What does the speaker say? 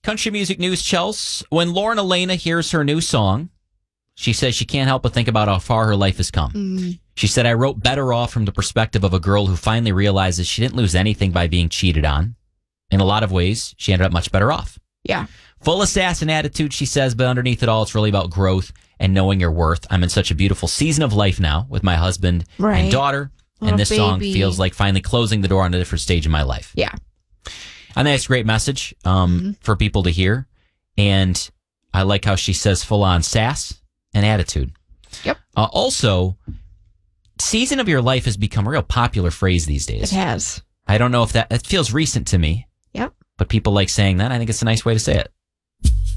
Country music news, Chels. When Lauren Elena hears her new song, she says she can't help but think about how far her life has come. She said, I wrote Better Off from the perspective of a girl who finally realizes she didn't lose anything by being cheated on. In a lot of ways, she ended up much better off. Yeah. Full of sass and attitude, she says, but underneath it all, it's really about growth and knowing your worth. I'm in such a beautiful season of life now with my husband and daughter. And this song feels like finally closing the door on a different stage in my life. Yeah. I think it's a great message for people to hear. And I like how she says full on sass and attitude. Yep. Also, season of your life has become a real popular phrase these days. It has. I don't know if it feels recent to me. Yep. But people like saying that. I think it's a nice way to say it.